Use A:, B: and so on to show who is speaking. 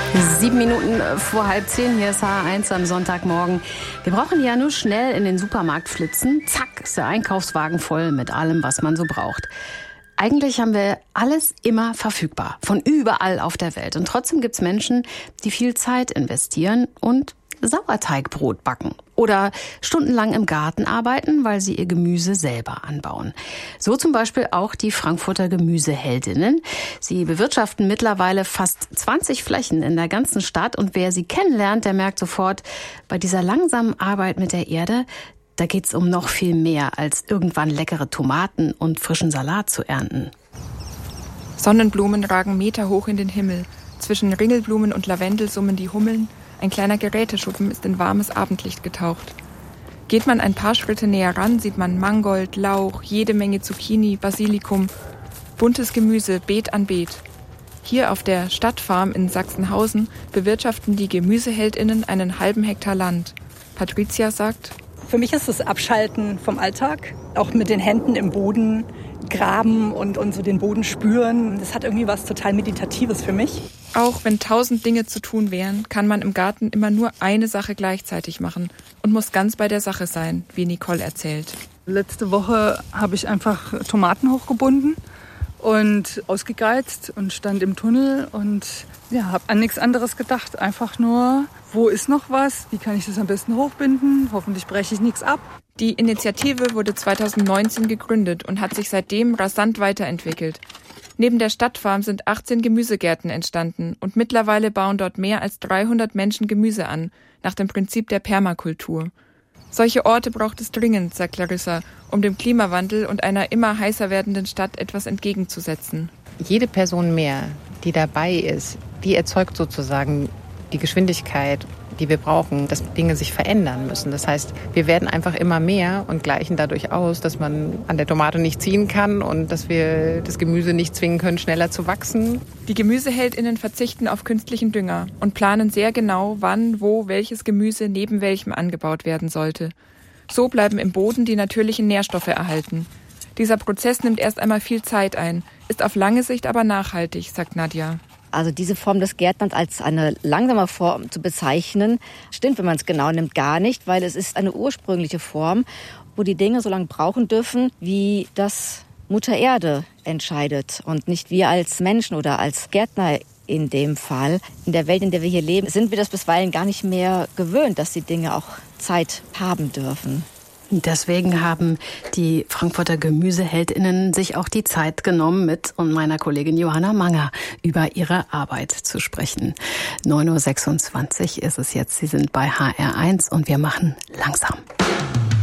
A: 7 Minuten vor 9:30, hier ist HR1 am Sonntagmorgen. Wir brauchen ja nur schnell in den Supermarkt flitzen. Zack, ist der Einkaufswagen voll mit allem, was man so braucht. Eigentlich haben wir alles immer verfügbar, von überall auf der Welt. Und trotzdem gibt's Menschen, die viel Zeit investieren und Sauerteigbrot backen oder stundenlang im Garten arbeiten, weil sie ihr Gemüse selber anbauen. So zum Beispiel auch die Frankfurter Gemüseheldinnen. Sie bewirtschaften mittlerweile fast 20 Flächen in der ganzen Stadt und wer sie kennenlernt, der merkt sofort, bei dieser langsamen Arbeit mit der Erde, da geht's um noch viel mehr als irgendwann leckere Tomaten und frischen Salat zu ernten.
B: Sonnenblumen ragen meterhoch in den Himmel. Zwischen Ringelblumen und Lavendel summen die Hummeln. Ein kleiner Geräteschuppen ist in warmes Abendlicht getaucht. Geht man ein paar Schritte näher ran, sieht man Mangold, Lauch, jede Menge Zucchini, Basilikum, buntes Gemüse, Beet an Beet. Hier auf der Stadtfarm in Sachsenhausen bewirtschaften die Gemüseheldinnen einen halben Hektar Land. Patricia sagt:
C: Für mich ist es Abschalten vom Alltag, auch mit den Händen im Boden graben und so den Boden spüren. Das hat irgendwie was total Meditatives für mich.
B: Auch wenn 1000 Dinge zu tun wären, kann man im Garten immer nur eine Sache gleichzeitig machen und muss ganz bei der Sache sein, wie Nicole erzählt.
D: Letzte Woche habe ich einfach Tomaten hochgebunden und ausgegeizt und stand im Tunnel und habe an nichts anderes gedacht. Einfach nur, wo ist noch was? Wie kann ich das am besten hochbinden? Hoffentlich breche ich nichts ab.
B: Die Initiative wurde 2019 gegründet und hat sich seitdem rasant weiterentwickelt. Neben der Stadtfarm sind 18 Gemüsegärten entstanden und mittlerweile bauen dort mehr als 300 Menschen Gemüse an, nach dem Prinzip der Permakultur. Solche Orte braucht es dringend, sagt Clarissa, um dem Klimawandel und einer immer heißer werdenden Stadt etwas entgegenzusetzen.
E: Jede Person mehr, die dabei ist, die erzeugt sozusagen die Geschwindigkeit, die wir brauchen, dass Dinge sich verändern müssen. Das heißt, wir werden einfach immer mehr und gleichen dadurch aus, dass man an der Tomate nicht ziehen kann und dass wir das Gemüse nicht zwingen können, schneller zu wachsen.
B: Die Gemüseheldinnen verzichten auf künstlichen Dünger und planen sehr genau, wann, wo, welches Gemüse neben welchem angebaut werden sollte. So bleiben im Boden die natürlichen Nährstoffe erhalten. Dieser Prozess nimmt erst einmal viel Zeit ein, ist auf lange Sicht aber nachhaltig, sagt Nadja.
F: Also diese Form des Gärtnerns als eine langsame Form zu bezeichnen, stimmt, wenn man es genau nimmt, gar nicht, weil es ist eine ursprüngliche Form, wo die Dinge so lange brauchen dürfen, wie das Mutter Erde entscheidet und nicht wir als Menschen oder als Gärtner in dem Fall. In der Welt, in der wir hier leben, sind wir das bisweilen gar nicht mehr gewöhnt, dass die Dinge auch Zeit haben dürfen.
A: Deswegen haben die Frankfurter Gemüseheldinnen sich auch die Zeit genommen, mit und meiner Kollegin Johanna Manger über ihre Arbeit zu sprechen. 9:26 Uhr ist es jetzt. Sie sind bei HR1 und wir machen langsam.